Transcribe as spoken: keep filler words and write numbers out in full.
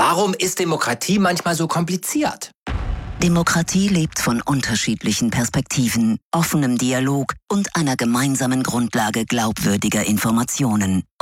Warum ist Demokratie manchmal so kompliziert? Demokratie lebt von unterschiedlichen Perspektiven, offenem Dialog und einer gemeinsamen Grundlage glaubwürdiger Informationen.